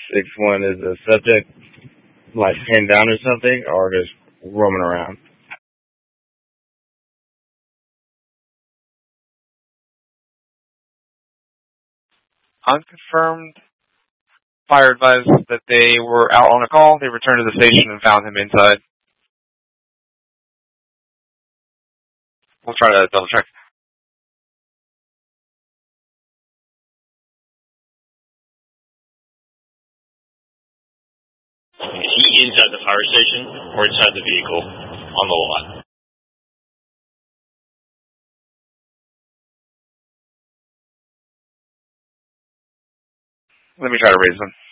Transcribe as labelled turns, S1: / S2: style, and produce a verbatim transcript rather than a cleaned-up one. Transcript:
S1: six one. Is the subject like pinned down or something, or just roaming around?
S2: Unconfirmed. Fire advised that they were out on a call. They returned to the station and found him inside. We'll try to double check.
S3: Is he inside the fire station or inside the vehicle on the lot?
S2: Let me try to raise them.